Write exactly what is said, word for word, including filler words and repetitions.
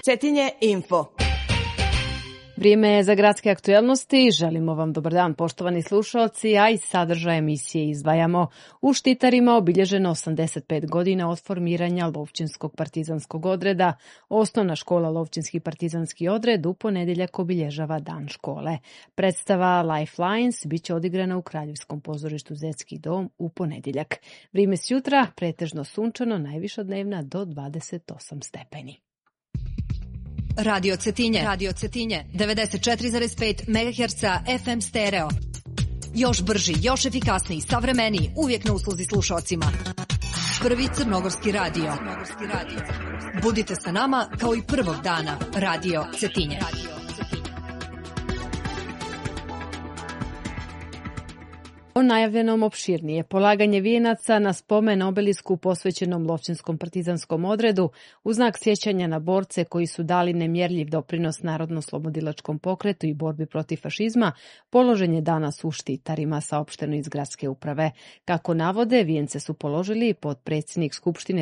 Cetinje Info. Vrijeme je za gradske aktuelnosti. Želimo vam dobar dan, poštovani slušalci, a iz sadržaja emisije izdvajamo. U Štitarima obilježeno osamdeset pet godina od formiranja Lovćinskog partizanskog odreda. Osnovna škola Lovćinski partizanski odred u ponedjeljak obilježava dan škole. Predstava Lifelines bit će odigrana u Kraljevskom pozorištu Zetski dom u ponedjeljak. Vrijeme s jutra pretežno sunčano, najviša dnevna do dvadeset osam stepeni. Radio Cetinje, Radio Cetinje, devedeset četiri zarez pet megaherca F M stereo. Još brži, još efikasniji, savremeniji, uvijek na usluzi slušalcima. Prvi crnogorski radio. Budite sa nama kao i prvog dana. Radio Cetinje. O najavljenom opširnije polaganje vijenaca na spomen obelisku posvećenom Lovćinskom partizanskom odredu u znak sjećanja na borce koji su dali nemjerljiv doprinos narodno-slobodilačkom pokretu i borbi protiv fašizma, položen je danas u Štitarima, saopšteno iz gradske uprave. Kako navode, vijence su položili potpredsjednik Skupštine